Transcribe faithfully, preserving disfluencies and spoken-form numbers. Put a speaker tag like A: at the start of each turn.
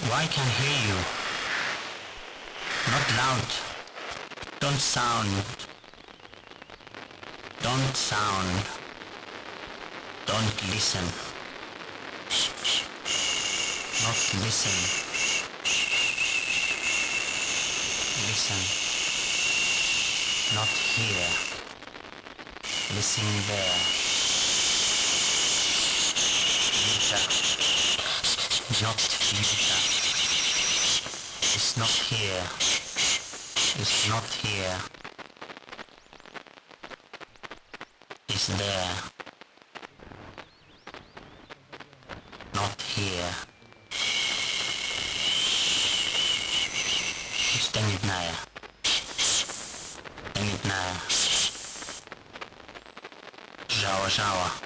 A: Why can't hear you? Not loud. Don't sound. Don't sound. Don't listen. Not listen. Listen. Not here. Listen there. Lisa. Not Lisa. It's not here. It's not here. It's there. Not here. Ständigt nära. Ständigt nära. Żała, żała.